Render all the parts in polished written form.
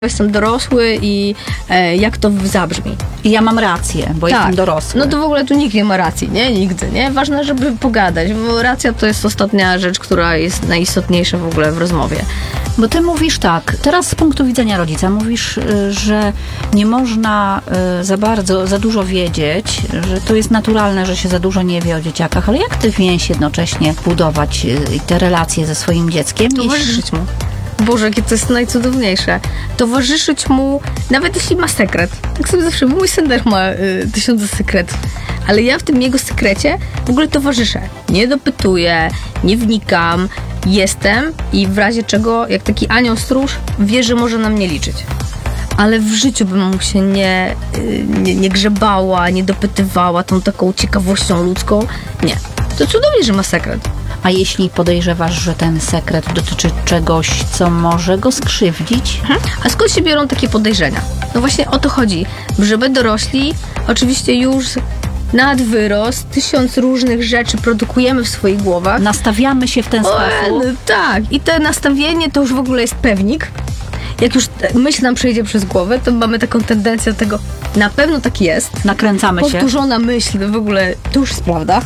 jestem dorosły i jak to zabrzmi. I ja mam rację, bo jestem dorosły. No to w ogóle tu nikt nie ma racji, nie? Nigdy, nie? Ważne, żeby pogadać, bo racja to jest ostatnia rzecz, która jest najistotniejsza w ogóle w rozmowie. Bo ty mówisz tak, teraz z punktu widzenia rodzica mówisz, że nie można za dużo wiedzieć, że to jest naturalne, że się za dużo nie wie o dzieciakach, ale jak ty więź jednocześnie budować te relacje ze swoim dzieckiem? Towarzyszyć mu. Boże, jakie to jest najcudowniejsze. Towarzyszyć mu, nawet jeśli ma sekret. Tak sobie zawsze, mój syn też ma 1000 sekretów. Ale ja w tym jego sekrecie w ogóle towarzyszę. Nie dopytuję, nie wnikam, jestem i w razie czego, jak taki anioł stróż, wie, że może na mnie liczyć. Ale w życiu bym mu się nie grzebała, nie dopytywała tą taką ciekawością ludzką. Nie. To cudownie, że ma sekret. A jeśli podejrzewasz, że ten sekret dotyczy czegoś, co może go skrzywdzić? A skąd się biorą takie podejrzenia? No właśnie o to chodzi. Żeby dorośli oczywiście już nad wyrost 1000 różnych rzeczy produkujemy w swoich głowach. Nastawiamy się w ten sposób. No tak. I to nastawienie to już w ogóle jest pewnik. Jak już myśl nam przejdzie przez głowę, to mamy taką tendencję do tego, na pewno tak jest. Nakręcamy się. Powtórzona myśl w ogóle to już jest prawda.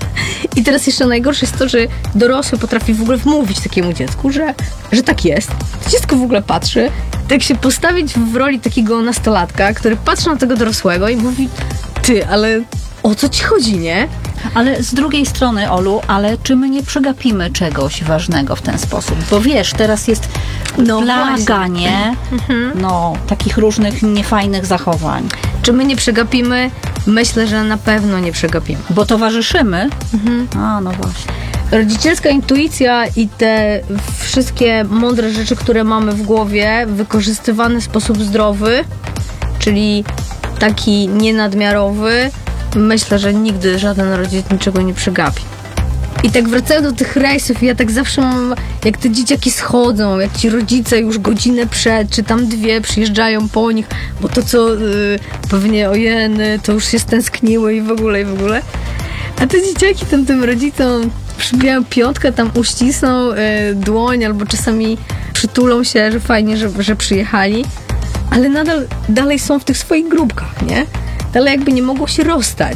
I teraz jeszcze najgorsze jest to, że dorosły potrafi w ogóle wmówić takiemu dziecku, że tak jest. To dziecko w ogóle patrzy, tak się postawić w roli takiego nastolatka, który patrzy na tego dorosłego i mówi, ty, ale o co ci chodzi, nie? Ale z drugiej strony, Olu, ale czy my nie przegapimy czegoś ważnego w ten sposób? Bo wiesz, teraz jest plaga, nie? Takich różnych niefajnych zachowań. Czy my nie przegapimy? Myślę, że na pewno nie przegapimy. Bo towarzyszymy? A, no właśnie. Rodzicielska intuicja i te wszystkie mądre rzeczy, które mamy w głowie, wykorzystywane w sposób zdrowy, czyli taki nienadmiarowy, myślę, że nigdy żaden rodzic niczego nie przegapi. I tak wracając do tych rejsów, ja tak zawsze mam, jak te dzieciaki schodzą, jak ci rodzice już godzinę przed, czy tam 2 przyjeżdżają po nich, bo to co pewnie ojeny, to już się stęskniły i w ogóle. A te dzieciaki tam tym rodzicom przybijają piątkę, tam uścisną dłoń, albo czasami przytulą się, że fajnie, że przyjechali, ale dalej są w tych swoich grupkach, nie? Dalej jakby nie mogło się rozstać.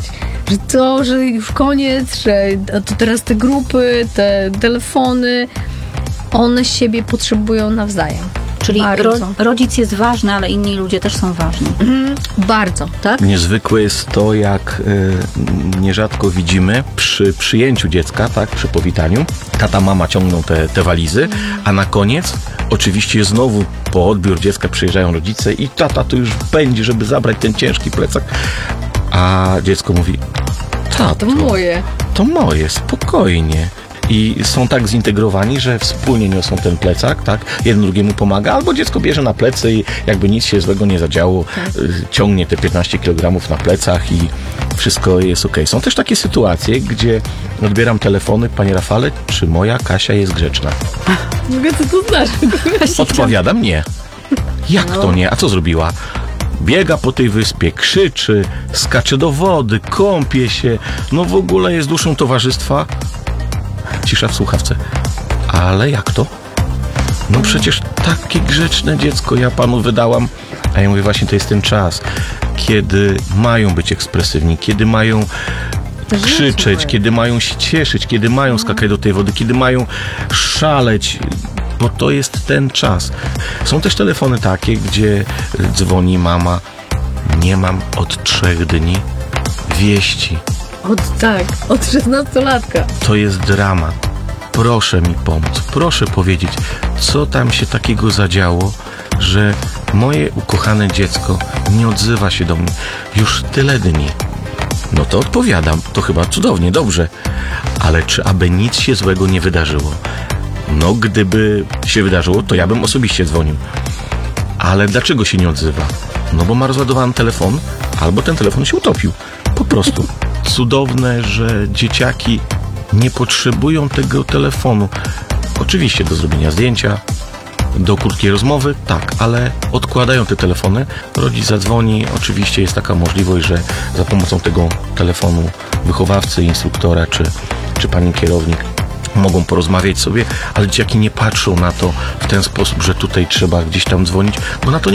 Że już koniec, że to teraz te grupy, te telefony, one siebie potrzebują nawzajem. Czyli rodzic jest ważny, ale inni ludzie też są ważni. Bardzo, tak? Niezwykłe jest to, jak nierzadko widzimy przy przyjęciu dziecka, tak, przy powitaniu, tata, mama ciągną te walizy, a na koniec oczywiście znowu po odbiór dziecka przyjeżdżają rodzice i tata tu już pędzi, żeby zabrać ten ciężki plecak, a dziecko mówi, tato, to moje, spokojnie. I są tak zintegrowani, że wspólnie niosą ten plecak, tak? Jeden drugiemu pomaga, albo dziecko bierze na plecy i jakby nic się złego nie zadziało, ciągnie te 15 kg na plecach i wszystko jest okej. Są też takie sytuacje, gdzie odbieram telefony, panie Rafale, czy moja Kasia jest grzeczna? Co to znaczy? Odpowiadam, nie. Jak to nie? A co zrobiła? Biega po tej wyspie, krzyczy, skacze do wody, kąpie się, no w ogóle jest duszą towarzystwa. Cisza w słuchawce. Ale jak to? No przecież takie grzeczne dziecko ja panu wydałam. A ja mówię, właśnie to jest ten czas, kiedy mają być ekspresywni, kiedy mają krzyczeć, kiedy mają się cieszyć, kiedy mają skakać do tej wody, kiedy mają szaleć, bo to jest ten czas. Są też telefony takie, gdzie dzwoni mama, nie mam od 3 dni wieści. Od 16-latka. To jest dramat. Proszę mi pomóc. Proszę powiedzieć, co tam się takiego zadziało, że moje ukochane dziecko nie odzywa się do mnie już tyle dni. No to odpowiadam. To chyba cudownie, dobrze. Ale czy aby nic się złego nie wydarzyło? No, gdyby się wydarzyło, to ja bym osobiście dzwonił. Ale dlaczego się nie odzywa? No bo ma rozładowany telefon, albo ten telefon się utopił. Po prostu. Cudowne, że dzieciaki nie potrzebują tego telefonu. Oczywiście do zrobienia zdjęcia, do krótkiej rozmowy, tak, ale odkładają te telefony. Rodzic zadzwoni, oczywiście jest taka możliwość, że za pomocą tego telefonu wychowawcy, instruktora czy pani kierownik mogą porozmawiać sobie, ale dzieciaki nie patrzą na to w ten sposób, że tutaj trzeba gdzieś tam dzwonić, bo na to nie